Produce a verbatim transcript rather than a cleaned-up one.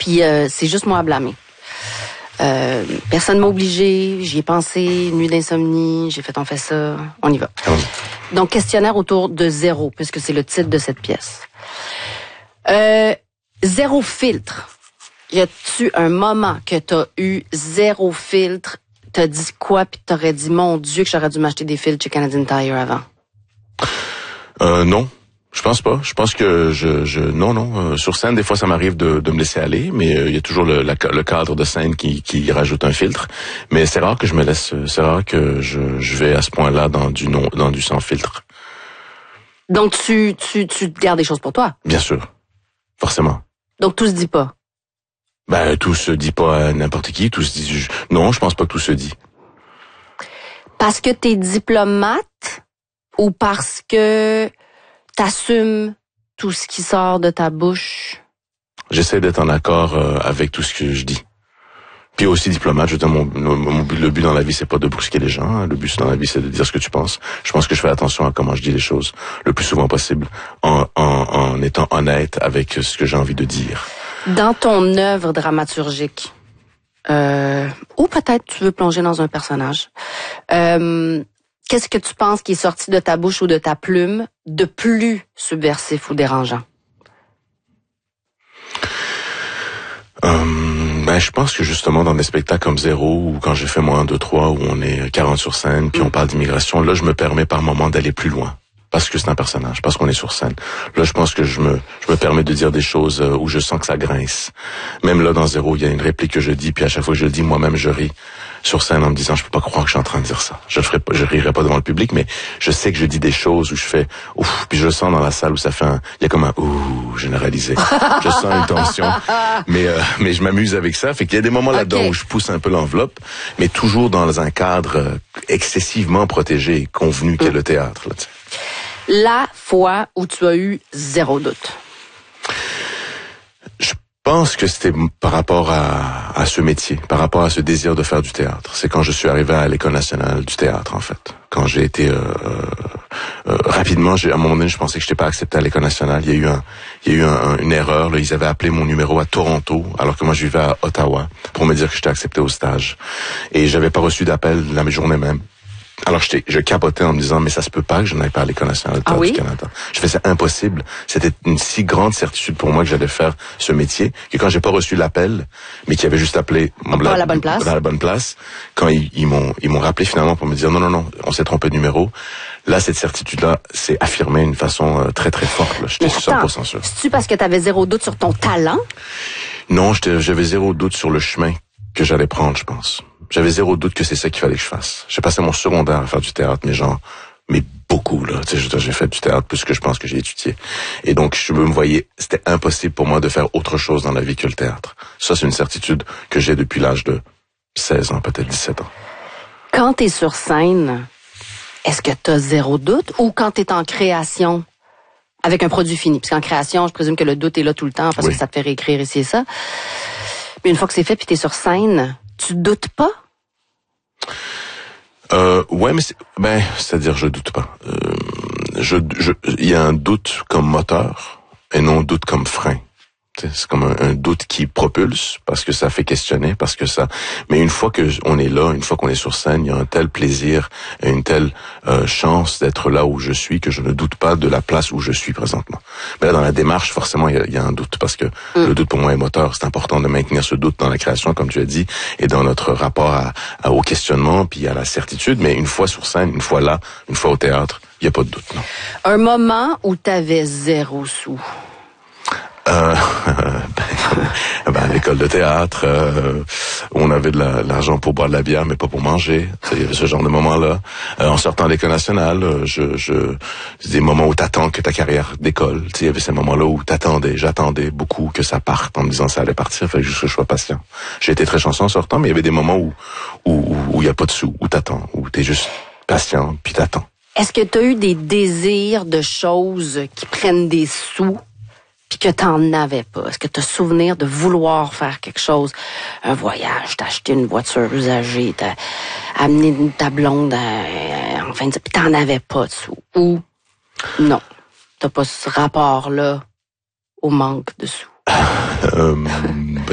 Puis euh, c'est juste moi à blâmer. Euh, personne m'a obligé, j'y ai pensé, nuit d'insomnie, j'ai fait on fait ça, on y va. Donc questionnaire autour de zéro, puisque c'est le titre de cette pièce. Euh, zéro filtre. Y a-tu un moment que t'as eu zéro filtre, t'as dit quoi, puis t'aurais dit mon Dieu que j'aurais dû m'acheter des filtres chez Canadian Tire avant? Euh, non. Je pense pas. Je pense que je, je non, non. Euh, sur scène, des fois, ça m'arrive de, de me laisser aller, mais il euh, y a toujours le, la, le cadre de scène qui, qui rajoute un filtre. Mais c'est rare que je me laisse. C'est rare que je, je vais à ce point-là dans du non, dans du sans filtre. Donc tu, tu, tu te gardes des choses pour toi. Bien sûr, forcément. Donc tout se dit pas. Ben tout se dit pas à n'importe qui. Tout se dit. Je, non, je pense pas que tout se dit. Parce que t'es diplomate ou parce que t'assumes tout ce qui sort de ta bouche? J'essaie d'être en accord euh, avec tout ce que je dis. Puis aussi diplomate, je veux dire, mon, mon, le but dans la vie, c'est pas de brusquer les gens. Hein. Le but dans la vie, c'est de dire ce que tu penses. Je pense que je fais attention à comment je dis les choses le plus souvent possible, en, en, en étant honnête avec ce que j'ai envie de dire. Dans ton œuvre dramaturgique, euh, ou peut-être tu veux plonger dans un personnage, euh, qu'est-ce que tu penses qui est sorti de ta bouche ou de ta plume de plus subversif ou dérangeant? Euh, ben, je pense que justement dans des spectacles comme Zéro ou quand j'ai fait moi un, deux, trois où on est quarante sur scène puis on parle d'immigration, là je me permets par moment d'aller plus loin. Parce que c'est un personnage, parce qu'on est sur scène. Là, je pense que je me je me permets de dire des choses où je sens que ça grince. Même là, dans Zéro, il y a une réplique que je dis, puis à chaque fois que je le dis, moi-même, je ris sur scène en me disant, je peux pas croire que je suis en train de dire ça. Je le ferai pas, je rirai pas devant le public, mais je sais que je dis des choses où je fais ouf, puis je sens dans la salle où ça fait un, il y a comme un ouh généralisé. Je sens une tension, mais euh, mais je m'amuse avec ça. Fait qu'il y a des moments là-dedans okay. où je pousse un peu l'enveloppe, mais toujours dans un cadre excessivement protégé, convenu qu'est le théâtre. Là, t'sais. La fois où tu as eu zéro doute. Je pense que c'était par rapport à, à ce métier, par rapport à ce désir de faire du théâtre. C'est quand je suis arrivé à l'École nationale du théâtre, en fait. Quand j'ai été... Euh, euh, rapidement, j'ai, à un moment donné, je pensais que je n'étais pas accepté à l'École nationale. Il y a eu, un, il y a eu un, une erreur. Là. Ils avaient appelé mon numéro à Toronto, alors que moi, je vivais à Ottawa, pour me dire que j'étais accepté au stage. Et j'avais pas reçu d'appel la journée même. Alors je, je capotais en me disant mais ça se peut pas que je n'aille pas à l'École nationale ah oui? du Canada. Je fais c'est impossible. C'était une si grande certitude pour moi que j'allais faire ce métier que quand j'ai pas reçu l'appel, mais qui avait juste appelé mon la, à la bonne place, à la bonne place, quand ils, ils m'ont ils m'ont rappelé finalement pour me dire non non non on s'est trompé de numéro. Là cette certitude là s'est affirmée d'une façon euh, très très forte. Là. J'étais cent pour cent sûr. C'est-tu parce que tu avais zéro doute sur ton talent? Non, j'étais, j'avais zéro doute sur le chemin que j'allais prendre, je pense. J'avais zéro doute que c'est ça qu'il fallait que je fasse. J'ai passé mon secondaire à faire du théâtre, mais genre, mais beaucoup, là. Tu sais, j'ai fait du théâtre plus que je pense que j'ai étudié. Et donc, je me voyais, c'était impossible pour moi de faire autre chose dans la vie que le théâtre. Ça, c'est une certitude que j'ai depuis l'âge de seize ans, peut-être dix-sept ans. Quand t'es sur scène, est-ce que t'as zéro doute? Ou quand t'es en création, avec un produit fini? Parce qu'en création, je présume que le doute est là tout le temps, parce oui. que ça te fait réécrire ici et ça. Mais une fois que c'est fait, puis t'es sur scène, tu doutes pas? Euh, ouais, mais c'est, ben, c'est-à-dire, je doute pas. Euh, je, je, il y a un doute comme moteur et non doute comme frein. C'est comme un, un doute qui propulse parce que ça fait questionner, parce que ça. Mais une fois que on est là, une fois qu'on est sur scène, il y a un tel plaisir et une telle euh, chance d'être là où je suis que je ne doute pas de la place où je suis présentement. Mais là, dans la démarche, forcément, il y a, il y a un doute parce que mm. le doute pour moi est moteur. C'est important de maintenir ce doute dans la création, comme tu as dit, et dans notre rapport à, à, au questionnement puis à la certitude. Mais une fois sur scène, une fois là, une fois au théâtre, il y a pas de doute, non. Un moment où t'avais zéro sou. Euh, ben, ben, à l'école de théâtre, euh, on avait de la, l'argent pour boire de la bière, mais pas pour manger. Il y avait ce genre de moments-là. Euh, en sortant de l'école nationale, je, je, c'est des moments où t'attends que ta carrière décolle. Il y avait ces moments-là où t'attendais, j'attendais beaucoup que ça parte en me disant ça allait partir. Il fallait juste que je sois patient. J'ai été très chanceux en sortant, mais il y avait des moments où où où il y a pas de sous, où t'attends, où t'es juste patient puis t'attends. Est-ce que t'as eu des désirs de choses qui prennent des sous? Puis que t'en avais pas. Est-ce que t'as souvenir de vouloir faire quelque chose? Un voyage, t'as acheté une voiture usagée, t'as amené ta blonde à, enfin, puis t'en avais pas de sous. Ou non, t'as pas ce rapport-là au manque de sous. euh,